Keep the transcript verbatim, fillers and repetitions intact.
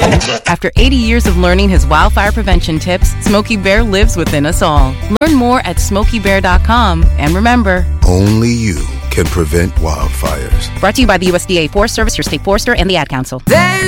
After eighty years of learning his wildfire prevention tips, Smokey Bear lives within us all. Learn more at smokey bear dot com. And remember, only you can prevent wildfires. Brought to you by the U S D A Forest Service, your state forester, and the Ad Council. There's